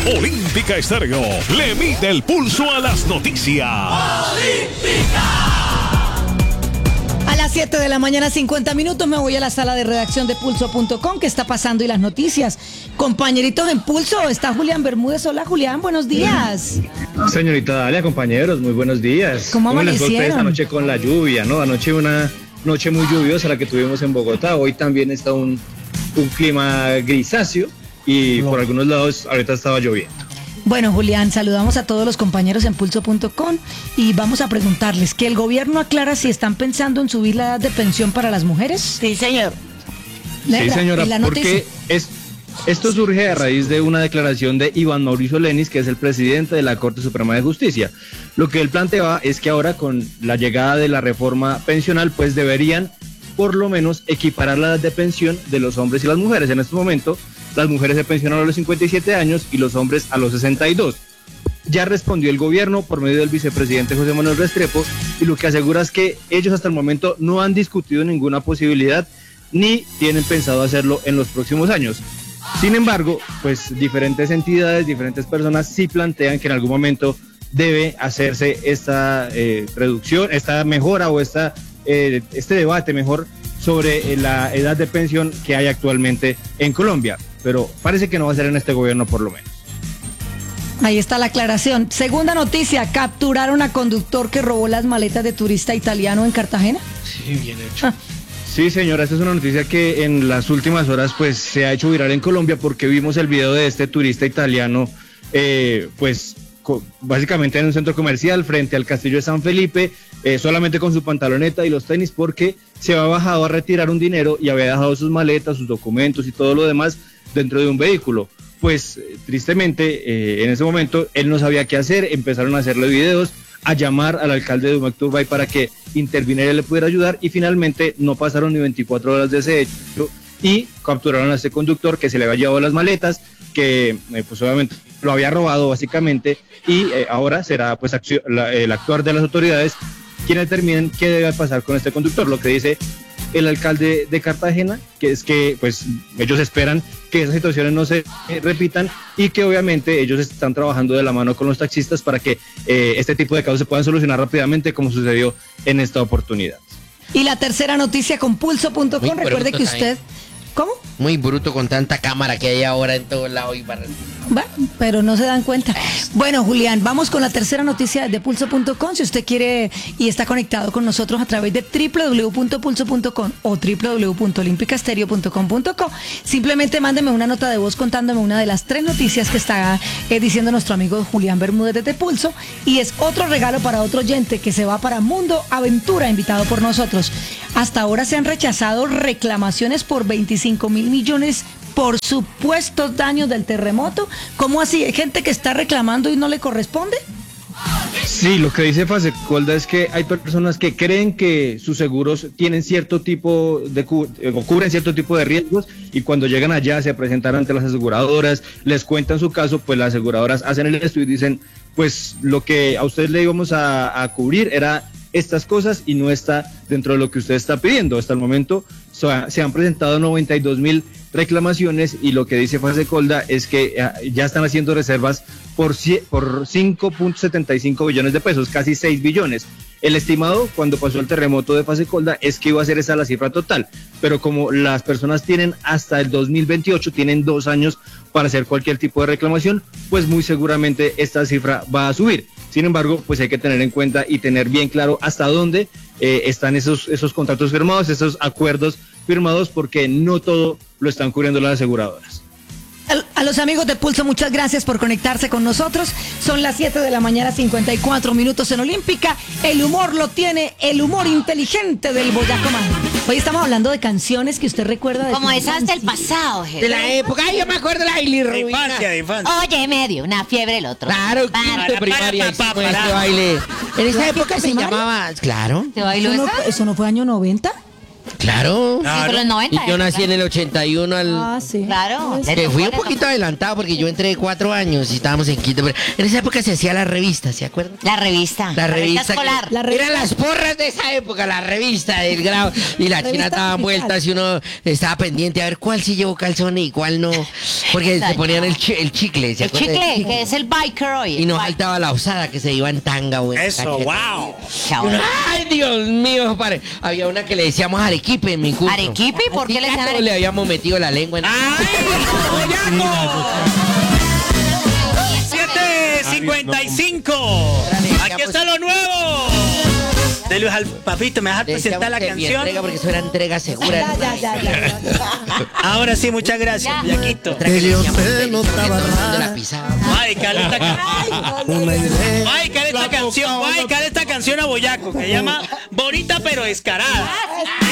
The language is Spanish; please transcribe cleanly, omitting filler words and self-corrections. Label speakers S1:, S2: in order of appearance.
S1: Olímpica Estéreo le mide el pulso a las noticias.
S2: A las 7 de la mañana, 50 minutos, me voy a la sala de redacción de Pulso.com. ¿Qué está pasando? Y las noticias. Compañeritos en Pulso, está Julián Bermúdez. Hola, Julián, buenos días.
S3: Señorita Dalia, compañeros, muy buenos días.
S2: ¿Cómo
S3: les fue a ustedes
S2: amanecieron?
S3: anoche con la lluvia, ¿no? Anoche una noche muy lluviosa la que tuvimos en Bogotá. Hoy también está un clima grisáceo y por algunos lados ahorita estaba lloviendo.
S2: Bueno, Julián, saludamos a todos los compañeros en Pulso.com y vamos a preguntarles que el gobierno aclara si están pensando en subir la edad de pensión para las mujeres.
S4: Sí, señor.
S3: Sí, señora, porque esto surge a raíz de una declaración de Iván Mauricio Lenis, que es el presidente de la Corte Suprema de Justicia. Lo que él planteaba es que ahora con la llegada de la reforma pensional, pues deberían por lo menos equiparar la edad de pensión de los hombres y las mujeres. En este momento, las mujeres se pensionan a los 57 años y los hombres a los 62. Ya respondió el gobierno por medio del vicepresidente José Manuel Restrepo y lo que asegura es que ellos hasta el momento no han discutido ninguna posibilidad ni tienen pensado hacerlo en los próximos años. Sin embargo, pues diferentes entidades, diferentes personas sí plantean que en algún momento debe hacerse esta reducción, esta mejora o este debate mejor sobre la edad de pensión que hay actualmente en Colombia, pero parece que no va a ser en este gobierno por lo menos.
S2: Ahí está la aclaración. Segunda noticia, capturaron a conductor que robó las maletas de turista italiano en Cartagena.
S3: Sí, bien hecho. Sí, señora, esta es una noticia que en las últimas horas pues se ha hecho viral en Colombia porque vimos el video de este turista italiano básicamente en un centro comercial frente al castillo de San Felipe, solamente con su pantaloneta y los tenis porque se había bajado a retirar un dinero y había dejado sus maletas, sus documentos y todo lo demás dentro de un vehículo. Pues tristemente en ese momento él no sabía qué hacer, empezaron a hacerle videos, a llamar al alcalde de Umecturbay para que interviniera y le pudiera ayudar y finalmente no pasaron ni 24 horas de ese hecho y capturaron a este conductor que se le había llevado las maletas, que pues obviamente lo había robado básicamente y ahora será pues el actuar de las autoridades quienes determinen qué debe pasar con este conductor. Lo que dice el alcalde de Cartagena, que es que pues ellos esperan que esas situaciones no se repitan y que obviamente ellos están trabajando de la mano con los taxistas para que este tipo de casos se puedan solucionar rápidamente como sucedió en esta oportunidad.
S2: Y la tercera noticia con Pulso.com, recuerde que usted... ¿Cómo?
S4: Muy bruto con tanta cámara que hay ahora en todo lado.
S2: Bueno, pero no se dan cuenta. Bueno, Julián, vamos con la tercera noticia de Pulso.com. Si usted quiere y está conectado con nosotros a través de www.pulso.com o www.olimpicastereo.com.co, simplemente mándeme una nota de voz contándome una de las 3 noticias que está diciendo nuestro amigo Julián Bermúdez desde Pulso, y es otro regalo para otro oyente que se va para Mundo Aventura, invitado por nosotros. Hasta ahora se han rechazado reclamaciones por 25.000 millones por supuestos daños del terremoto. ¿Cómo así? ¿Hay gente que está reclamando y no le corresponde?
S3: Sí, lo que dice Fasecolda es que hay personas que creen que sus seguros tienen cierto tipo de cubren cierto tipo de riesgos y cuando llegan allá se presentan ante las aseguradoras, les cuentan su caso, pues las aseguradoras hacen el estudio y dicen, pues lo que a ustedes le íbamos a cubrir era estas cosas y no está dentro de lo que usted está pidiendo. Hasta el momento se han presentado 92.000 reclamaciones y lo que dice Fasecolda es que ya están haciendo reservas por 5.75 billones de pesos, casi 6 billones. El estimado cuando pasó el terremoto de Fasecolda es que iba a ser esa la cifra total, pero como las personas tienen hasta el 2028, tienen 2 años para hacer cualquier tipo de reclamación, pues muy seguramente esta cifra va a subir. Sin embargo, pues hay que tener en cuenta y tener bien claro hasta dónde están esos contratos firmados, esos acuerdos firmados, porque no todo lo están cubriendo las aseguradoras.
S2: A los amigos de Pulso, muchas gracias por conectarse con nosotros. Son las 7 de la mañana, 54 minutos en Olímpica. El humor lo tiene, el humor inteligente del Boyaco Man. Hoy estamos hablando de canciones que usted recuerda de
S5: como esas del pasado, jefe.
S4: De la época, ay, yo me acuerdo de la bilirrubina.
S6: De infancia.
S5: Oye, me dio una fiebre el otro.
S4: Claro, quinto de primaria hicimos este baile. En esa época se llamaba, claro.
S5: ¿Te bailó
S2: ¿Eso
S5: esa?
S2: no fue año 90?
S4: Claro.
S5: Sí, pero en 90.
S4: Y yo nací en el 81 al...
S2: sí.
S5: Claro.
S4: Que fui un poquito adelantado porque yo entré de 4 años y estábamos en quinto. Pero en esa época se hacía la revista, ¿se acuerdan?
S5: La revista.
S4: La revista
S5: escolar.
S4: Eran las porras de esa época, la revista del grado. Y la china daba vueltas y uno estaba pendiente a ver cuál sí llevó calzones y cuál no. Porque se ponían el chicle, ¿se
S5: El
S4: acuerdan?
S5: chicle, que es el biker hoy.
S4: Y nos faltaba la osada que se iba en tanga, güey.
S6: Eso, wow.
S4: Ay, Dios mío, padre. Había una que le decíamos arequipe en mi curso.
S5: ¿Arequipe? ¿Por qué le decían arequipe?
S4: Le habíamos metido la lengua en...
S6: ¡Ay, Boyaco! 7:55. Aquí está lo nuevo. De Luis Papito, ¿me dejas presentar la canción?
S4: Entrega porque eso era entrega segura.
S2: Ya.
S6: Ahora sí, muchas gracias, Boyaquito. Ay, cale esta canción a Boyaco, que se llama Bonita pero Descarada.